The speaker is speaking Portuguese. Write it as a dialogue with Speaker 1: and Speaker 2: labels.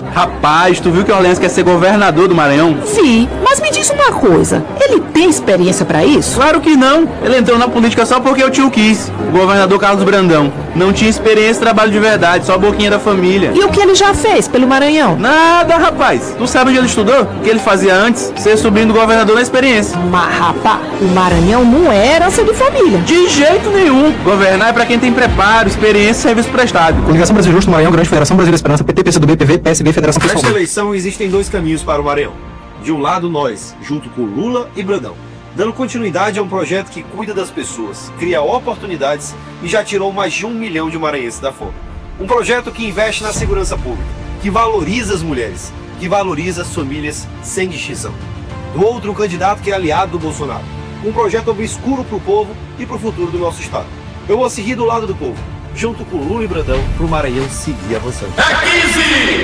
Speaker 1: Rapaz, tu viu que o Orleans quer ser governador do Maranhão?
Speaker 2: Vi, mas me diz uma coisa, ele tem experiência pra isso?
Speaker 1: Claro que não. Ele entrou na política só porque o tio quis. O governador Carlos Brandão. Não tinha experiência e trabalho de verdade, só a boquinha da família.
Speaker 2: E o que ele já fez pelo Maranhão?
Speaker 1: Nada, rapaz. Tu sabe onde ele estudou? O que ele fazia antes? Ser sobrinho do governador na experiência.
Speaker 2: Mas, rapaz, o Maranhão não é herança de família.
Speaker 1: De jeito nenhum. Governar é pra quem tem preparo, experiência e serviço prestado.
Speaker 3: Coligação Brasil Justo, Maranhão, Grande Federação Brasileira Esperança, PT, PCdoB, PV, PSB, Federação
Speaker 4: Nesta
Speaker 3: Pessoal.
Speaker 4: eleição existem dois caminhos para o Maranhão. De um lado, nós, junto com Lula e Brandão, dando continuidade a um projeto que cuida das pessoas, cria oportunidades e já tirou mais de 1 milhão de maranhenses da fome. Um projeto que investe na segurança pública, que valoriza as mulheres, que valoriza as famílias sem distinção. Do outro, um candidato que é aliado do Bolsonaro. Um projeto obscuro para o povo e para o futuro do nosso estado. Eu vou seguir do lado do povo, junto com Lula e Brandão, para o Maranhão seguir avançando.
Speaker 5: É 15!